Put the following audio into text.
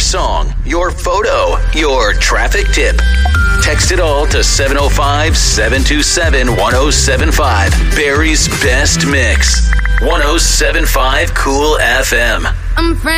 song, your photo, your traffic tip. Text it all to 705-727-1075. Barry's Best Mix. 1075 Cool FM. I'm friends.